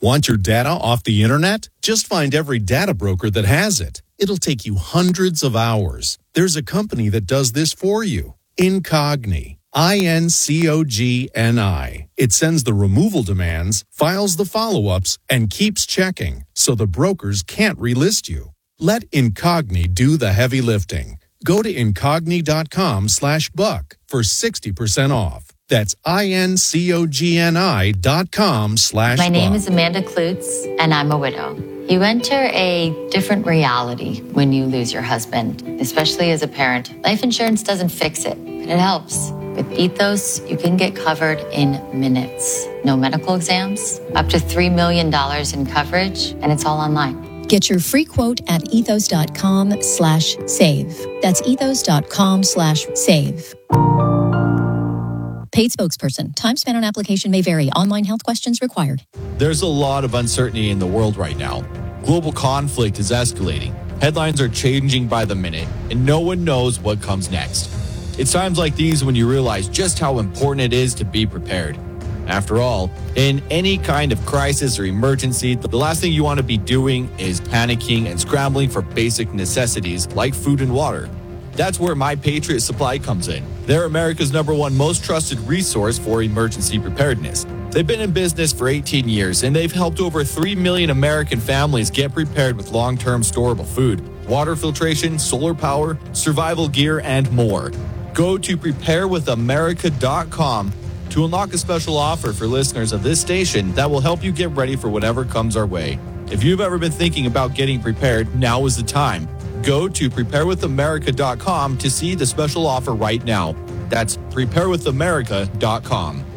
Want your data off the internet? Just find every data broker that has it. It'll take you hundreds of hours. There's a company that does this for you. Incogni. INCOGNI. It sends the removal demands, files the follow-ups, and keeps checking, so the brokers can't relist you. Let Incogni do the heavy lifting. Go to incogni.com/buck for 60% off. That's INCOGNI.com/buck. My name is Amanda Klutz, and I'm a widow. You enter a different reality when you lose your husband, especially as a parent. Life insurance doesn't fix it, but it helps. With Ethos, you can get covered in minutes. No medical exams, up to $3 million in coverage, and it's all online. Get your free quote at ethos.com/save. That's ethos.com/save. Paid spokesperson. Time spent on application may vary. Online health questions required. There's a lot of uncertainty in the world right now. Global conflict is escalating. Headlines are changing by the minute, and no one knows what comes next. It's times like these when you realize just how important it is to be prepared. After all, in any kind of crisis or emergency, the last thing you want to be doing is panicking and scrambling for basic necessities like food and water. That's where My Patriot Supply comes in. They're America's #1 most trusted resource for emergency preparedness. They've been in business for 18 years, and they've helped over 3 million American families get prepared with long-term storable food, water filtration, solar power, survival gear, and more. Go to preparewithamerica.com to unlock a special offer for listeners of this station that will help you get ready for whatever comes our way. If you've ever been thinking about getting prepared, now is the time. Go to preparewithamerica.com to see the special offer right now. That's preparewithamerica.com.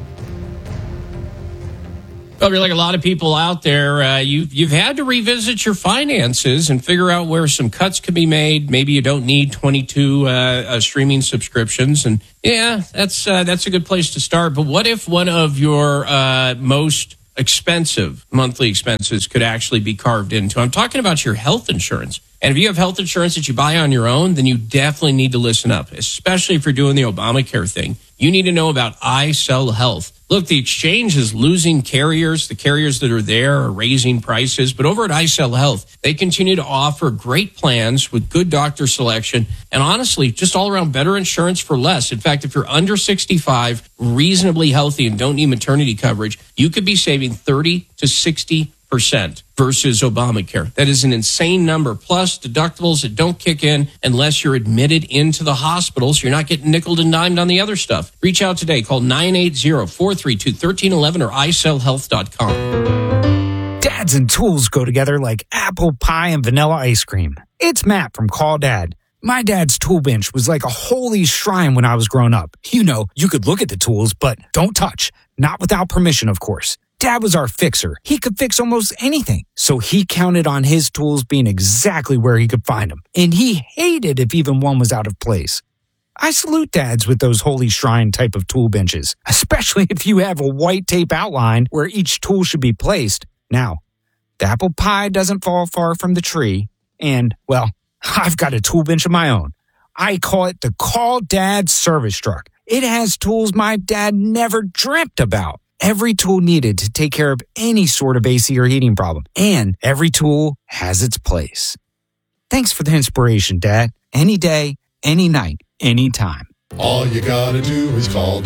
Well, you're like a lot of people out there, you've had to revisit your finances and figure out where some cuts can be made. Maybe you don't need 22 streaming subscriptions, and yeah, that's a good place to start. But what if one of your most expensive monthly expenses could actually be carved into? I'm talking about your health insurance. And if you have health insurance that you buy on your own, then you definitely need to listen up, especially if you're doing the Obamacare thing. You need to know about iSell Health. Look, the exchange is losing carriers. The carriers that are there are raising prices. But over at iSell Health, they continue to offer great plans with good doctor selection and honestly, just all around better insurance for less. In fact, if you're under 65, reasonably healthy and don't need maternity coverage, you could be saving 30 to 60% versus Obamacare. That is an insane number. Plus deductibles that don't kick in unless you're admitted into the hospital, so you're not getting nickeled and dimed on the other stuff. Reach out today. Call 980-432-1311 or iSellHealth.com. Dads and tools go together like apple pie and vanilla ice cream. It's Matt from Call Dad. My dad's tool bench was like a holy shrine when I was growing up. You know, you could look at the tools, but don't touch. Not without permission, of course. Dad was our fixer. He could fix almost anything. So he counted on his tools being exactly where he could find them. And he hated if even one was out of place. I salute dads with those holy shrine type of tool benches, especially if you have a white tape outline where each tool should be placed. Now, the apple pie doesn't fall far from the tree. And, well, I've got a tool bench of my own. I call it the Call Dad Service Truck. It has tools my dad never dreamt about. Every tool needed to take care of any sort of AC or heating problem. And every tool has its place. Thanks for the inspiration, Dad. Any day, any night, anytime. All you gotta do is call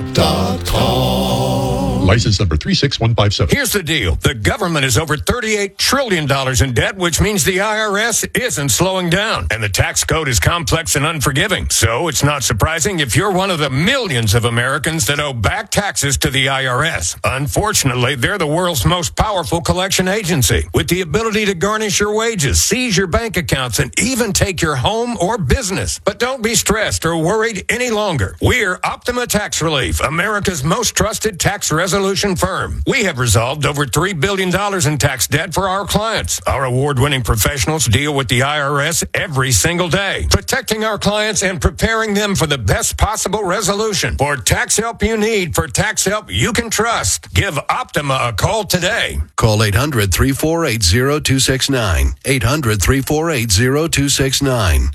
dad.com. License number 36157. Here's the deal. The government is over $38 trillion in debt, which means the IRS isn't slowing down. And the tax code is complex and unforgiving. So it's not surprising if you're one of the millions of Americans that owe back taxes to the IRS. Unfortunately, they're the world's most powerful collection agency, with the ability to garnish your wages, seize your bank accounts, and even take your home or business. But don't be stressed or worried any longer. We're Optima Tax Relief, America's most trusted tax resolution firm. We have resolved over $3 billion in tax debt for our clients. Our award-winning professionals deal with the IRS every single day, protecting our clients and preparing them for the best possible resolution. For tax help you need, for tax help you can trust, give Optima a call today. Call 800-348-0269. 800-348-0269.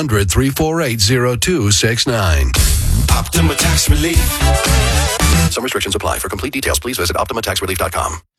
800-348-0269. Optima Tax Relief. Some restrictions apply. For complete details, please visit OptimaTaxRelief.com.